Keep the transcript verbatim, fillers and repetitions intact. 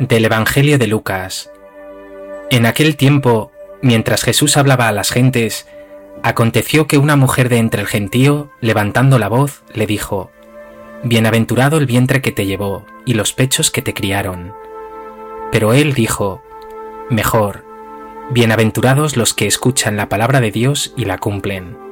Del Evangelio de Lucas. En aquel tiempo, mientras Jesús hablaba a las gentes, aconteció que una mujer de entre el gentío, levantando la voz, le dijo: Bienaventurado el vientre que te llevó y los pechos que te criaron. Pero él dijo: Mejor, bienaventurados los que escuchan la palabra de Dios y la cumplen.